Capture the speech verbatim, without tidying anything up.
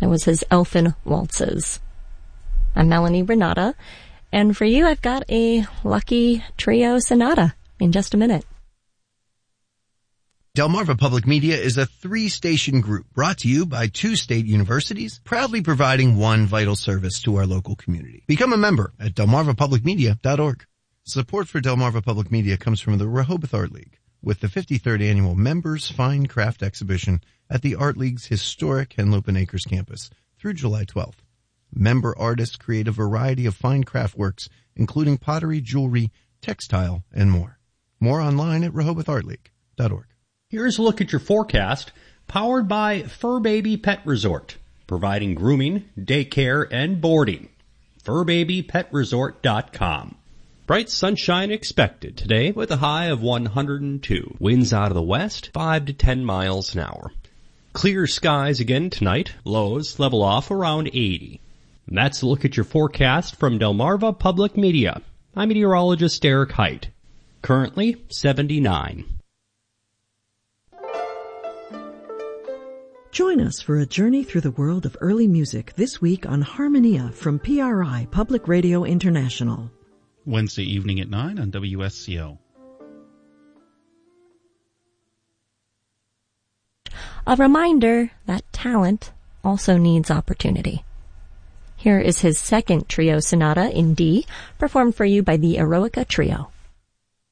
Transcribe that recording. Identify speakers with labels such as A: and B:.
A: That was his Elfin Waltzes. I'm Melanie Renata, and for you I've got a lucky trio sonata in just a minute.
B: Delmarva Public Media is a three-station group brought to you by two state universities, proudly providing one vital service to our local community. Become a member at delmarva public media dot org. Support for Delmarva Public Media comes from the Rehoboth Art League, with the fifty-third Annual Members Fine Craft Exhibition at the Art League's historic Henlopen Acres campus through July twelfth. Member artists create a variety of fine craft works, including pottery, jewelry, textile, and more. More online at rehoboth art league dot org.
C: Here's a look at your forecast, powered by Fur Baby Pet Resort, providing grooming, daycare, and boarding. fur baby pet resort dot com.
D: Bright sunshine expected today with a high of one hundred two. Winds out of the west, five to ten miles an hour. Clear skies again tonight. Lows level off around eighty. And that's a look at your forecast from Delmarva Public Media. I'm meteorologist Eric Height. Currently seventy-nine.
E: Join us for a journey through the world of early music this week on Harmonia from P R I Public Radio International.
F: Wednesday evening at nine on W S C O.
A: A reminder that talent also needs opportunity. Here is his second trio sonata in D, performed for you by the Eroica Trio.